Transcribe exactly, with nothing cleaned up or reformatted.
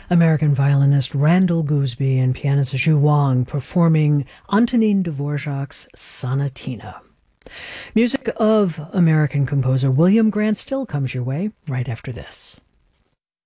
American violinist Randall Gooseby and pianist Zhu Wang performing Antonin Dvorak's Sonatina. Music of American composer William Grant Still comes your way right after this.